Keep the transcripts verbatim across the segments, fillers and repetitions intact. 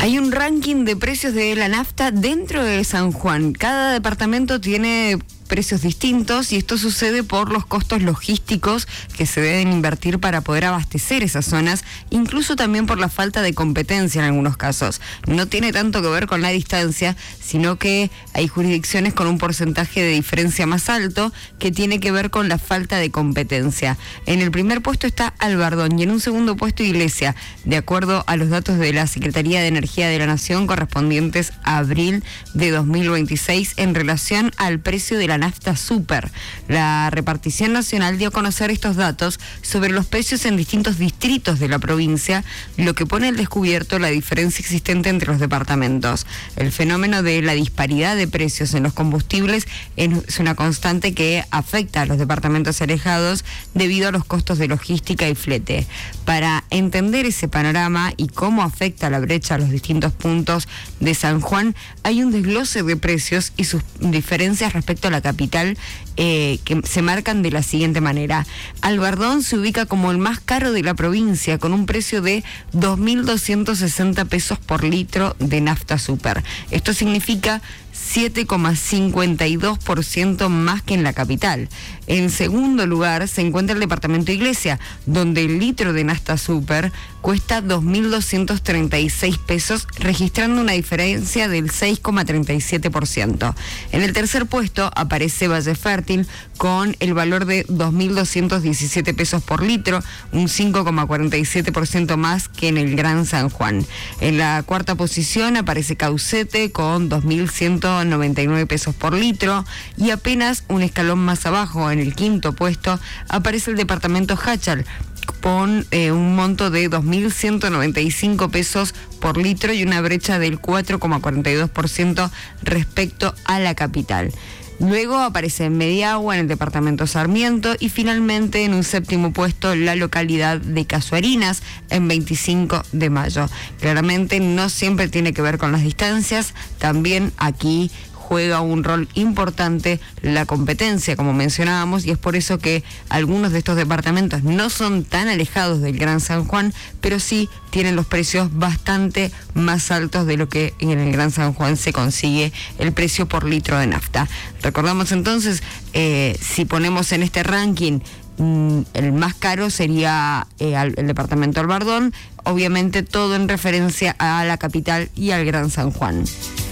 Hay un ranking de precios de la nafta dentro de San Juan. Cada departamento tiene precios distintos y esto sucede por los costos logísticos que se deben invertir para poder abastecer esas zonas, incluso también por la falta de competencia en algunos casos. No tiene tanto que ver con la distancia, sino que hay jurisdicciones con un porcentaje de diferencia más alto que tiene que ver con la falta de competencia. En el primer puesto está Albardón y en un segundo puesto Iglesia, de acuerdo a los datos de la Secretaría de Energía de la Nación correspondientes a abril de dos mil veintiséis en relación al precio de la nafta super. La repartición nacional dio a conocer estos datos sobre los precios en distintos distritos de la provincia, lo que pone al descubierto la diferencia existente entre los departamentos. El fenómeno de la disparidad de precios en los combustibles es una constante que afecta a los departamentos alejados debido a los costos de logística y flete. Para entender ese panorama y cómo afecta la brecha a los distintos puntos de San Juan, hay un desglose de precios y sus diferencias respecto a la capital eh, que se marcan de la siguiente manera. Albardón se ubica como el más caro de la provincia con un precio de dos mil doscientos sesenta pesos por litro de nafta super. Esto significa siete coma cincuenta y dos por ciento más que en la capital. En segundo lugar se encuentra el departamento Iglesia, donde el litro de nafta super cuesta dos mil doscientos treinta y seis pesos, registrando una diferencia del seis coma treinta y siete por ciento. En el tercer puesto aparece Valle Fértil con el valor de dos mil doscientos diecisiete pesos por litro, un cinco coma cuarenta y siete por ciento más que en el Gran San Juan. En la cuarta posición aparece Caucete con dos mil ciento noventa y nueve pesos por litro y apenas un escalón más abajo, en el quinto puesto, aparece el departamento Hachal con eh, un monto de dos mil ciento noventa y cinco pesos por litro y una brecha del cuatro coma cuarenta y dos por ciento respecto a la capital. Luego aparece Mediagua en el departamento Sarmiento y finalmente en un séptimo puesto la localidad de Casuarinas en veinticinco de mayo. Claramente no siempre tiene que ver con las distancias, también aquí juega un rol importante la competencia, como mencionábamos, y es por eso que algunos de estos departamentos no son tan alejados del Gran San Juan, pero sí tienen los precios bastante más altos de lo que en el Gran San Juan se consigue el precio por litro de nafta. Recordamos entonces, eh, si ponemos en este ranking mmm, el más caro sería eh, el departamento Albardón, obviamente todo en referencia a la capital y al Gran San Juan.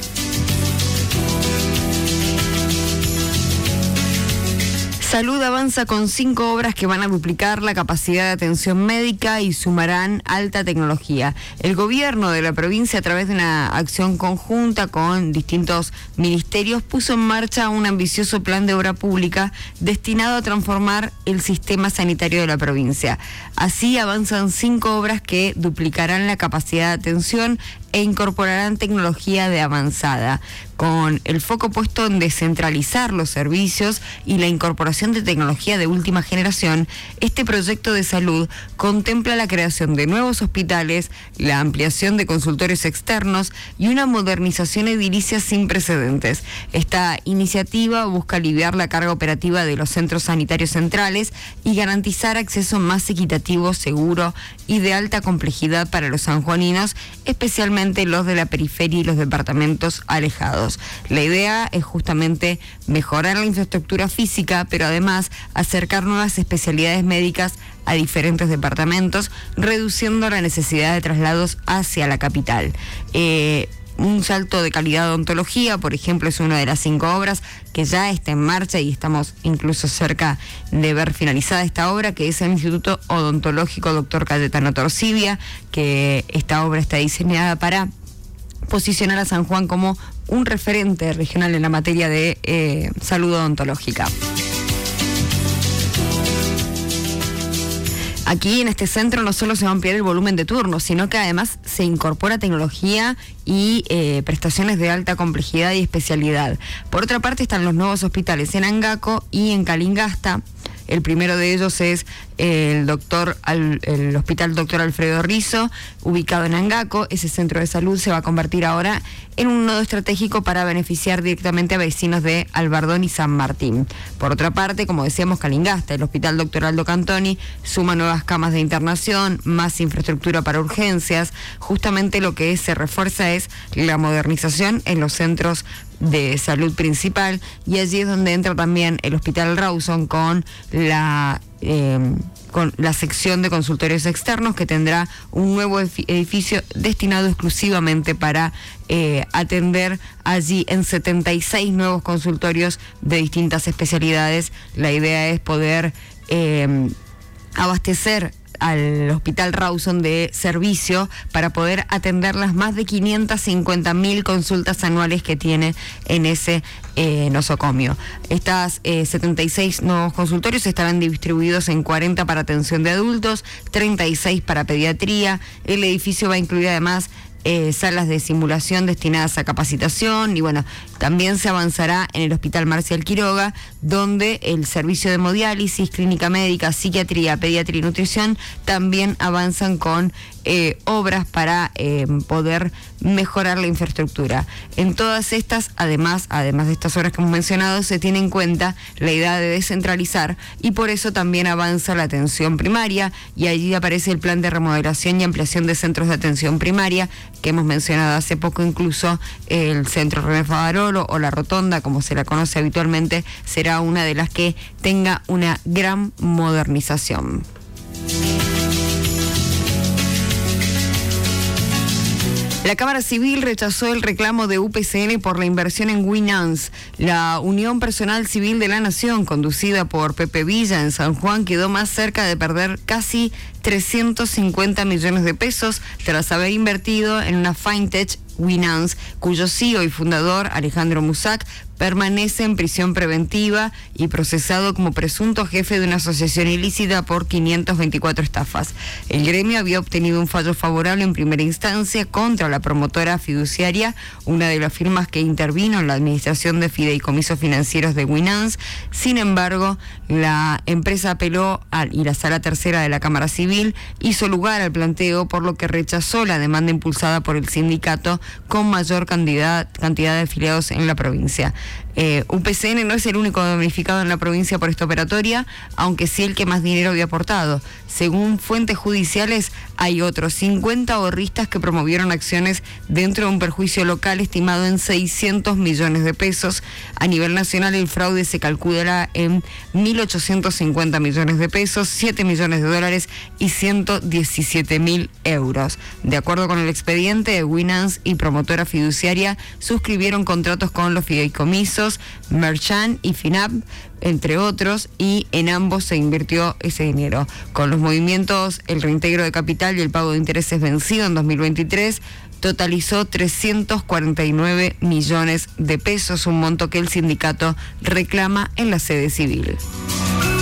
Salud avanza con cinco obras que van a duplicar la capacidad de atención médica y sumarán alta tecnología. El gobierno de la provincia, a través de una acción conjunta con distintos ministerios, puso en marcha un ambicioso plan de obra pública destinado a transformar el sistema sanitario de la provincia. Así avanzan cinco obras que duplicarán la capacidad de atención e incorporarán tecnología de avanzada, con el foco puesto en descentralizar los servicios y la incorporación de tecnología de última generación. Este proyecto de salud contempla la creación de nuevos hospitales, la ampliación de consultorios externos y una modernización edilicia sin precedentes. Esta iniciativa busca aliviar la carga operativa de los centros sanitarios centrales y garantizar acceso más equitativo, seguro y de alta complejidad para los sanjuaninos, especialmente los de la periferia y los departamentos alejados. La idea es justamente mejorar la infraestructura física, pero además acercar nuevas especialidades médicas a diferentes departamentos, reduciendo la necesidad de traslados hacia la capital. Eh, Un salto de calidad de odontología, por ejemplo, es una de las cinco obras que ya está en marcha y estamos incluso cerca de ver finalizada esta obra, que es el Instituto Odontológico Doctor Cayetano Torcibia, que esta obra está diseñada para posicionar a San Juan como un referente regional en la materia de eh, salud odontológica. Aquí en este centro no solo se va a ampliar el volumen de turnos, sino que además se incorpora tecnología y eh, prestaciones de alta complejidad y especialidad. Por otra parte están los nuevos hospitales en Angaco y en Calingasta. El primero de ellos es el doctor Al, el Hospital Doctor Alfredo Rizzo, ubicado en Angaco. Ese centro de salud se va a convertir ahora en un nodo estratégico para beneficiar directamente a vecinos de Albardón y San Martín. Por otra parte, como decíamos, Calingasta, el Hospital Doctor Aldo Cantoni, suma nuevas camas de internación, más infraestructura para urgencias. Justamente lo que se refuerza es la modernización en los centros de salud principal, y allí es donde entra también el Hospital Rawson con la eh, con la sección de consultorios externos, que tendrá un nuevo edificio destinado exclusivamente para eh, atender allí en setenta y seis nuevos consultorios de distintas especialidades. La idea es poder eh, abastecer al Hospital Rawson de servicio para poder atender las más de quinientas cincuenta mil consultas anuales que tiene en ese eh, nosocomio. Estas eh, setenta y seis nuevos consultorios estarán distribuidos en cuarenta para atención de adultos, treinta y seis para pediatría. El edificio va a incluir además Eh, salas de simulación destinadas a capacitación, y bueno, también se avanzará en el Hospital Marcial Quiroga, donde el servicio de hemodiálisis, clínica médica, psiquiatría, pediatría y nutrición también avanzan con eh, obras para eh, poder mejorar la infraestructura. En todas estas, además, además de estas obras que hemos mencionado, se tiene en cuenta la idea de descentralizar, y por eso también avanza la atención primaria, y allí aparece el plan de remodelación y ampliación de centros de atención primaria, que hemos mencionado hace poco. Incluso el Centro René Favarolo, o la Rotonda, como se la conoce habitualmente, será una de las que tenga una gran modernización. La Cámara Civil rechazó el reclamo de U P C N por la inversión en Winans. La Unión Personal Civil de la Nación, conducida por Pepe Villa en San Juan, quedó más cerca de perder casi trescientos cincuenta millones de pesos tras haber invertido en una fintech, Winans, cuyo C E O y fundador, Alejandro Musac, permanece en prisión preventiva y procesado como presunto jefe de una asociación ilícita por quinientas veinticuatro estafas. El gremio había obtenido un fallo favorable en primera instancia contra la promotora fiduciaria, una de las firmas que intervino en la administración de fideicomisos financieros de Winans. Sin embargo, la empresa apeló a, y la Sala Tercera de la Cámara Civil hizo lugar al planteo, por lo que rechazó la demanda impulsada por el sindicato con mayor cantidad, cantidad de afiliados en la provincia. Eh, U P C N no es el único damnificado en la provincia por esta operatoria, aunque sí el que más dinero había aportado. Según fuentes judiciales, hay otros cincuenta ahorristas que promovieron acciones dentro de un perjuicio local estimado en seiscientos millones de pesos. A nivel nacional, el fraude se calculará en mil ochocientos cincuenta millones de pesos, siete millones de dólares y ciento diecisiete mil euros. De acuerdo con el expediente, Winans y promotora fiduciaria suscribieron contratos con los fideicomisos Merchan y Finap, entre otros, y en ambos se invirtió ese dinero. Con los movimientos, el reintegro de capital y el pago de intereses vencido en dos mil veintitrés, totalizó trescientos cuarenta y nueve millones de pesos, un monto que el sindicato reclama en la sede civil.